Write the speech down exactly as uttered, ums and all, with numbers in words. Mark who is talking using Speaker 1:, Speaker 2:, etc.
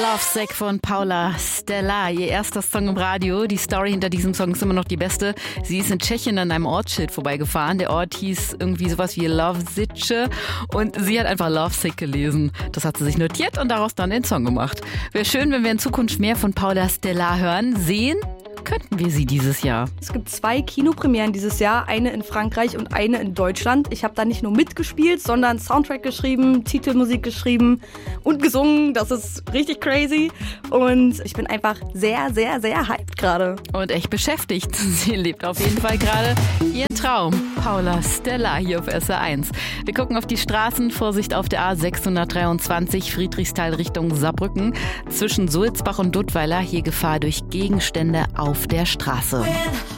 Speaker 1: Lovesick von Paula Stella, ihr erster Song im Radio. Die Story hinter diesem Song ist immer noch die beste. Sie ist in Tschechien an einem Ortsschild vorbeigefahren. Der Ort hieß irgendwie sowas wie Lovesice und sie hat einfach Lovesick gelesen. Das hat sie sich notiert und daraus dann den Song gemacht. Wäre schön, wenn wir in Zukunft mehr von Paula Stella hören. Sehen könnten wir sie dieses Jahr.
Speaker 2: Es gibt zwei Kinopremieren dieses Jahr, eine in Frankreich und eine in Deutschland. Ich habe da nicht nur mitgespielt, sondern Soundtrack geschrieben, Titelmusik geschrieben und gesungen. Das ist richtig crazy und ich bin einfach sehr, sehr, sehr hyped gerade.
Speaker 1: Und echt beschäftigt. Sie lebt auf jeden Fall gerade ihren Traum. Paula Stella hier auf S R eins. Wir gucken auf die Straßen. Vorsicht auf der A sechshundertdreiundzwanzig Friedrichsthal Richtung Saarbrücken. Zwischen Sulzbach und Duttweiler hier Gefahr durch Gegenstände auf der Straße.